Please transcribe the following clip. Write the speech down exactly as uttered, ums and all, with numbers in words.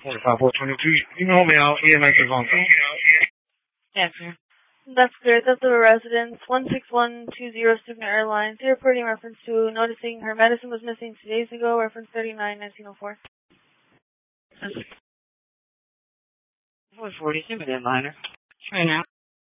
forty-five four twenty-two. You know me out. Yeah, make it phone. Yes, sir. That's clear. That's the residence. one six one two zero Cigna Airlines. You're reporting reference to noticing her medicine was missing two days ago. Reference thirty-nine nineteen oh four. four forty-two, airliner. Right now.